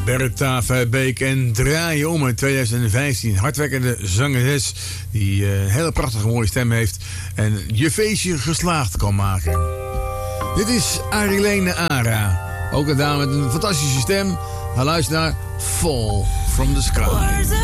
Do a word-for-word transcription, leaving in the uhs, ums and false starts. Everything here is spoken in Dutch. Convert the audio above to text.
Bertha Verbeek en Draai je om in tweeduizend vijftien. Hardwerkende zangeres die uh, een hele prachtige mooie stem heeft en je feestje geslaagd kan maken. Dit is Arilene Ara. Ook een dame met een fantastische stem. Ga luisteren naar Fall from the Sky.